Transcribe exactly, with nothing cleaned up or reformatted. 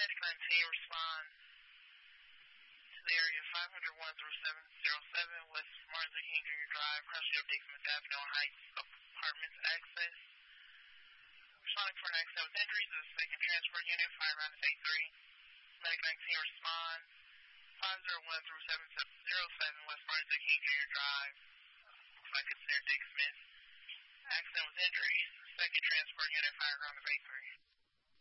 Medic nineteen respond to the area five hundred one through seven oh seven West Martin Luther King Junior Drive, Rushville, Dixon Avenue, Heights Apartments Access. Responding for an accident with injuries, the second transport unit, fire round is eight three. Medic nineteen respond five oh one through seven oh seven West Martin Luther King Junior Drive. Looks like it's near Dick Smith. Accident with injuries, the second transport unit, fire round is eight three.